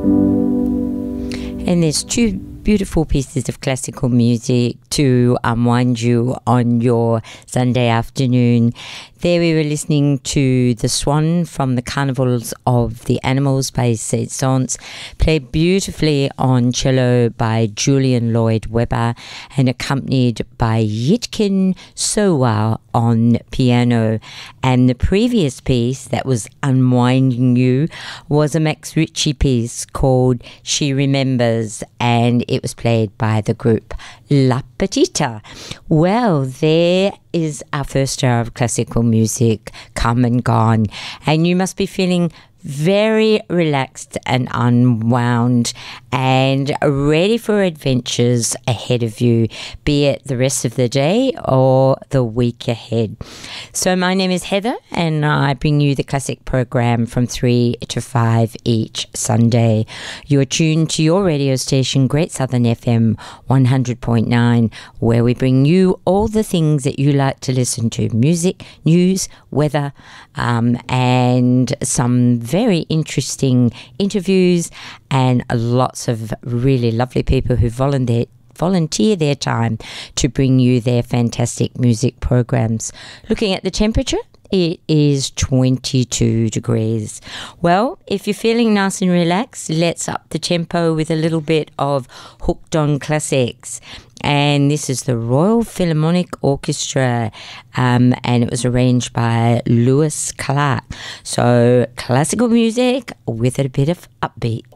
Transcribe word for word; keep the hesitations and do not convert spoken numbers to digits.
And there's two beautiful pieces of classical music to unwind you on your Sunday afternoon. There we were listening to The Swan from the Carnivals of the Animals by Saint-Saëns, played beautifully on cello by Julian Lloyd Webber and accompanied by Yitkin Sowell on piano. And the previous piece that was unwinding you was a Max Ritchie piece called She Remembers, and it was played by the group La Petita. Well, there is our first hour of classical music come and gone, and you must be feeling very relaxed and unwound and ready for adventures ahead of you, be it the rest of the day or the week ahead. So my name is Heather, and I bring you the classic program from three to five each Sunday. You're tuned to your radio station, Great Southern F M one hundred point nine, where we bring you all the things that you like to listen to: music, news, weather, um, and some very interesting interviews, and lots of really lovely people who volunteer volunteer their time to bring you their fantastic music programs. Looking at the temperature, it is twenty-two degrees. Well, if you're feeling nice and relaxed, let's up the tempo with a little bit of Hooked on Classics. And this is the Royal Philharmonic Orchestra, um, and it was arranged by Lewis Clark. So classical music with a bit of upbeat.